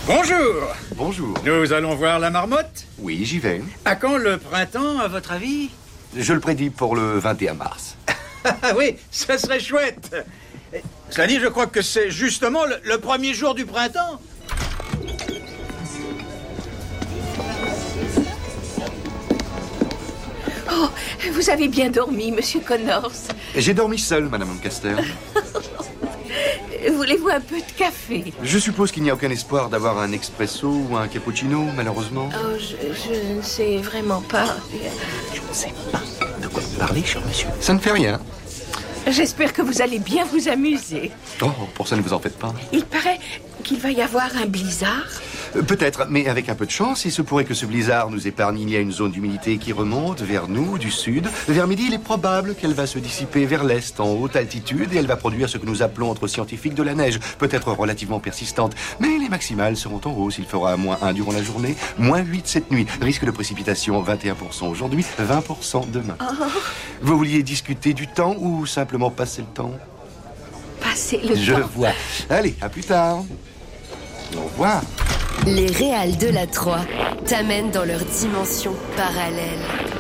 Bonjour. Bonjour. Nous allons voir la marmotte. Oui, j'y vais. À quand le printemps, à votre avis? Je le prédis pour le 21 mars. Ah oui, ça serait chouette. Cela dit, je crois que c'est justement le premier jour du printemps. Oh, vous avez bien dormi, Monsieur Connors. J'ai dormi seul, Madame Lancaster. Voulez-vous un peu de café? Je suppose qu'il n'y a aucun espoir d'avoir un expresso ou un cappuccino, malheureusement. Oh, je ne sais vraiment pas. Je ne sais pas de quoi vous parlez, cher monsieur. Ça ne fait rien. J'espère que vous allez bien vous amuser. Oh, pour ça, ne vous en faites pas. Il paraît qu'il va y avoir un blizzard. Peut-être, mais avec un peu de chance, il se pourrait que ce blizzard nous épargne. Il y a une zone d'humidité qui remonte vers nous, du sud. Vers midi, il est probable qu'elle va se dissiper vers l'est, en haute altitude, et elle va produire ce que nous appelons entre scientifiques de la neige, peut-être relativement persistante. Mais les maximales seront en hausse. Il fera -1 durant la journée, -8 cette nuit. Risque de précipitation, 21% aujourd'hui, 20% demain. Oh. Vous vouliez discuter du temps ou simplement passer le temps? Passez le Je temps. vois. Allez, à plus tard. Au revoir. Les réals de la 3 t'amènent dans leur dimension parallèle.